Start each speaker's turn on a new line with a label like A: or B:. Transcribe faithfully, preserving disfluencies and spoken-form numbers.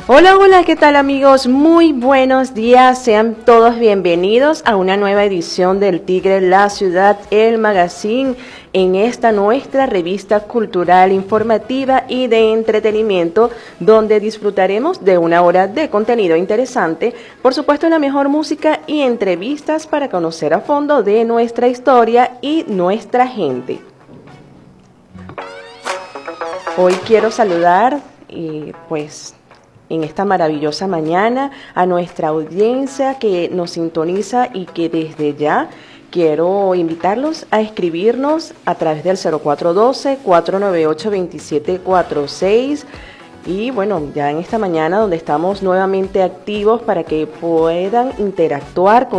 A: Hola, hola, ¿qué tal amigos? Muy buenos días, sean todos bienvenidos a una nueva edición del Tigre, la Ciudad, el Magazine, en esta nuestra revista cultural, informativa y de entretenimiento, donde disfrutaremos de una hora de contenido interesante, por supuesto la mejor música y entrevistas para conocer a fondo de nuestra historia y nuestra gente. Hoy quiero saludar y pues en esta maravillosa mañana a nuestra audiencia que nos sintoniza y que desde ya quiero invitarlos a escribirnos a través del cero cuatro uno dos, cuatro nueve ocho, dos siete cuatro seis y bueno, ya en esta mañana donde estamos nuevamente activos para que puedan interactuar con